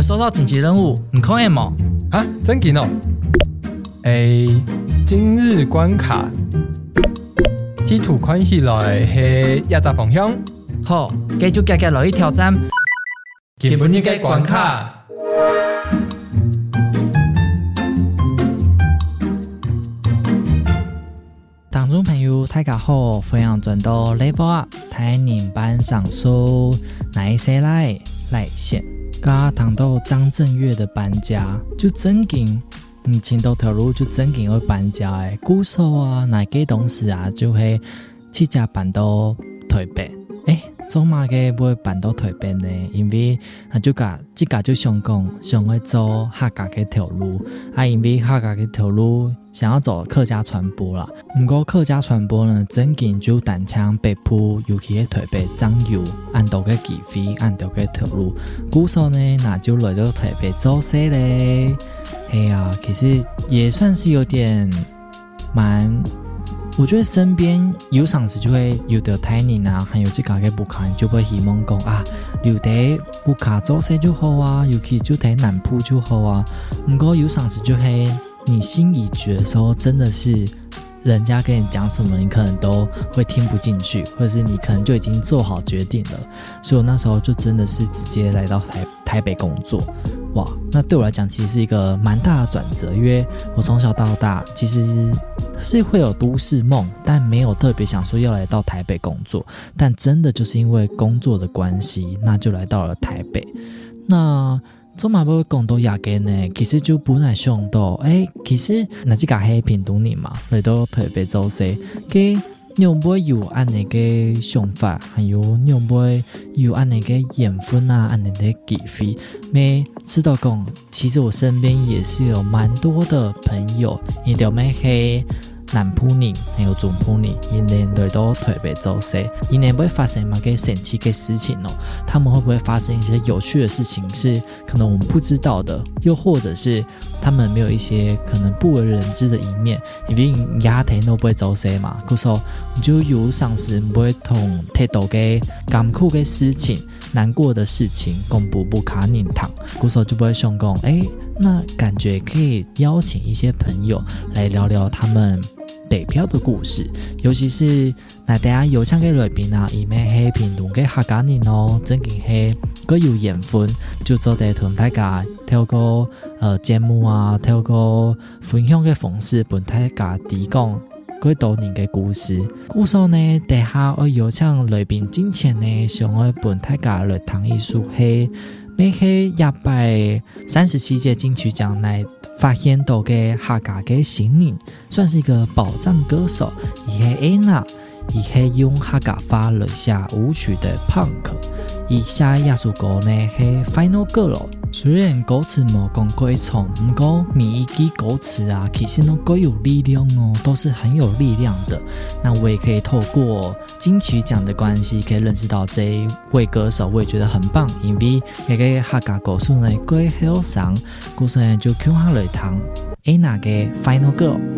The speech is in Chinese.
收到紧急任务，你看得吗？ 啊，真紧哦！今日关卡，地图看起来是亚达方向。 好，继续加落去挑战。 今本日嘅关卡。 听众朋友，大家好，欢迎转到 Level Up 台宁班上收哪些来线。刚谈到张震岳的搬家，就真紧，前头条路就真紧会搬家诶，鼓手啊，哪个董事啊，就会去家搬到台北。做嘛个不会搬到台北呢？因为这家就想讲，想要走客家嘅条路，因为客家嘅条路想要走客家传播啦。不过客家传播呢，真紧就单枪北埔，尤其喺台北漳油按到嘅机会，按到嘅条路，鼓手呢，那就来到台北做事咧。其实也算是有点我觉得身边有上司就会有到台宁啊，还有这家嘅布卡，就会希望讲留在布卡做事就好啊，尤其就在南埔就好啊。不过有上司就会你心已决的时候，真的是人家跟你讲什么，你可能都会听不进去，或者是你可能就已经做好决定了。所以我那时候就真的是直接来到台北工作。哇，那对我来讲其实是一个蛮大的转折，因为我从小到大其实是会有都市梦，但没有特别想说要来到台北工作，但真的就是因为工作的关系，那就来到了台北。那做嘛要讲到亚嘅呢？其实就本来想到，其实那这家係屏東人嘛，來到台北做事，嘅你會唔會有按那個想法，還有你會唔會有按那個緣分啊，按那個機會？沒知道講，其實我身邊也是有蠻多的朋友，一條咩係南埔人，還有中埔人，一年來到台北做事，一年會發生乜嘅神奇嘅事情哦？他們會不會發生一些有趣的事情，是可能我們不知道的，又或者是他們沒有一些可能不為人知的一面，因為亞體都不會做事嘛，故所你就有上司不會同睇到嘅艱苦嘅事情、難過的事情公布不卡認堂，故所就不會想講，那感覺可以邀請一些朋友來聊聊他們北漂的故事，尤其是那大家有請嘅來賓啊，伊咩係屏東嘅客家人哦，真嘅係佢有緣分，就做得同大家透過節目啊，透過分享嘅方式，幫大家提供幾多年嘅故事。故所呢，底下我有請來賓之前呢，想要幫大家來談一首係咩係137屆金曲獎來發現到嘅客家嘅新人，算是一個寶藏歌手，伊係Anna，伊係用客家話來寫舞曲的 punk， 伊寫一首歌呢係 Final Girl， 雖然歌詞冇講過重，不過每一句歌詞啊，其實都各有力量哦，都是很有力量的。那我也可以透過金曲獎的關係，可以認識到這一位歌手，我也覺得很棒，因為那個客家歌手呢，佢好上，故所呢就叫下來聽 Anna 嘅 Final Girl。